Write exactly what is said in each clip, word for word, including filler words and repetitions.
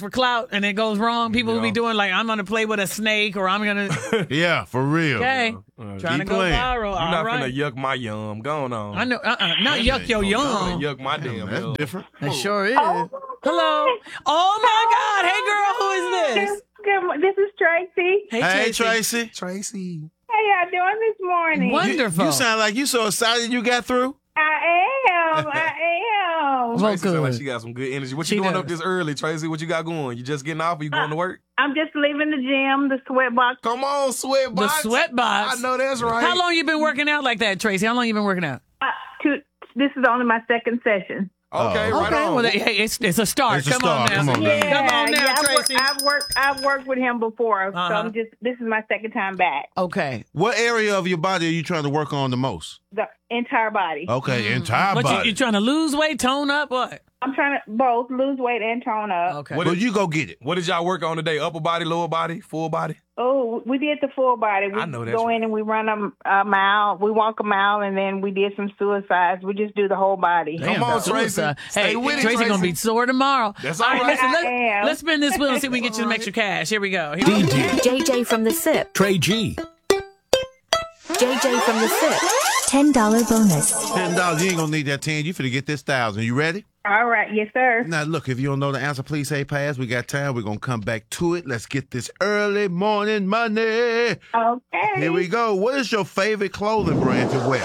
for clout and it goes wrong. People will be doing like, I'm going to play with a snake or I'm going to. Yeah, for real. Okay. Uh, Trying to keep go playing. viral. You're All not right. finna yuck my yum. Going on. I know. Uh-uh. Not yuck your Don't yum. yuck my damn That's yum. different. It sure is. Hello. Oh, my God. Hey, girl. Who is this? Good, mo- this is Tracy. Hey, Hey, Tracy. Tracy. Tracy. How y'all doing this morning? You, Wonderful. you sound like you so excited you got through. I am. I am. Well, Tracy sound like good. she got some good energy. What She you doing does. up this early, Tracy? What you got going? You just getting off or you going to work? I'm just leaving the gym, the sweat box. Come on, sweat The box. sweat box. I know that's right. How long you been working out like that, Tracy? How long you been working out? Uh, to, this is only my second session. Okay, Oh. right Okay. on. Well, hey, it's it's a start. It's a Come start. on now. Come on now. Yeah, Come on now, yeah, I've, worked, Tracy. I've worked. I've worked with him before, Uh-huh. so I'm just. This is my second time back. Okay. What area of your body are you trying to work on the most? The entire body. Okay, entire But you, body. you trying to lose weight, tone up, what? I'm trying to both lose weight and tone up. Okay. What Well, you go get it. What did y'all work on today? Upper body, lower body, full body? Oh, we did the full body. We I know that's go in right. and we run a, a mile. We walk a mile, and then we did some suicides. We just do the whole body. Come Damn, on, that's Tracy. suicide. Stay Hey, with it, Tracy gonna Tracy. be sore tomorrow. That's all all right. right. Listen, let, I am. let's spin this wheel and see if we can get you some extra cash. Here we go. Here we D go. D, J J from the SIP. Trey G, J J from the SIP. ten dollars bonus. Ten dollars. You ain't gonna need that ten. You finna get this thousand. You ready? All right, yes, sir. Now look, if you don't know the answer, please say pass. We got time. We're gonna come back to it. Let's get this early morning money. Okay. Here we go. What is your favorite clothing brand to wear?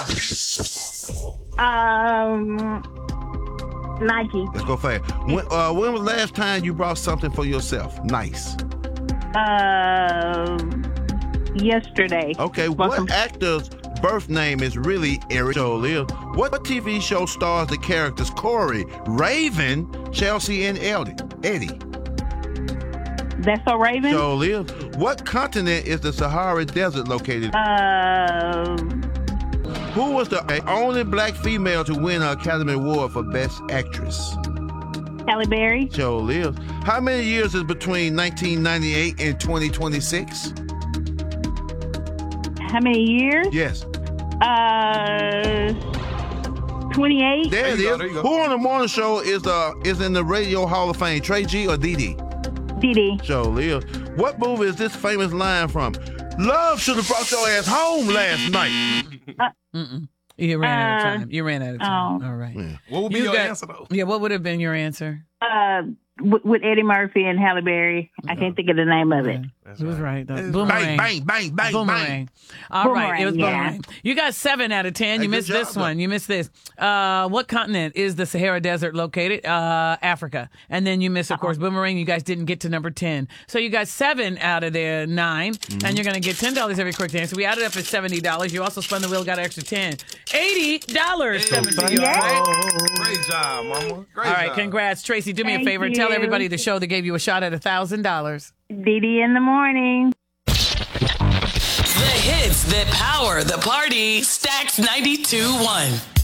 Um, Nike. Let's go fast. When, uh, when was the last time you brought something for yourself? Nice. Um, yesterday. Okay, Welcome. what actor's birth name is really Eric Jolie? What T V show stars the characters Corey, Raven, Chelsea, and Eddie? Eddie. That's so Raven. Jolie. What continent is the Sahara Desert located? Um, Who was the only black female to win an Academy Award for Best Actress? Halle Berry. Jolie. How many years is between nineteen ninety-eight and twenty twenty-six? How many years? Yes. Uh, twenty-eight. There it There you go, is. there you go. Who on the morning show is uh is in the Radio Hall of Fame? Trey G or Dee Dee? Dee Dee. Jolie. What movie is this famous line from? Love should have brought your ass home last night. Mm-mm. You ran out of Uh, time. You ran out of time. oh. All right. Yeah. What would be You your got- answer, though? Yeah, what would have been your answer? Uh, with, with Eddie Murphy and Halle Berry. I can't think of the name of it. That's It was right. right. though. It's Boomerang. Bang, bang, bang, bang, Boomerang. bang. All right, it was Boomerang, yeah. Boomerang. You got seven out of ten. Hey, You good missed job, this though. one. You missed this. Uh, what continent is the Sahara Desert located? Uh, Africa. And then you missed, of course, Boomerang. You guys didn't get to number ten. So you got seven out of the nine, Mm-hmm. and you're going to get ten dollars every quick answer. We added up at seventy dollars. You also spun the wheel, got an extra ten. eighty dollars coming to you, all right? Great job, mama. Great All right, job. congrats. Tracy, do me a Thank favor. Tell you. everybody the show that gave you a shot at one thousand dollars. Dee Dee in the morning. The hits that power the party. Stacks ninety-two point one.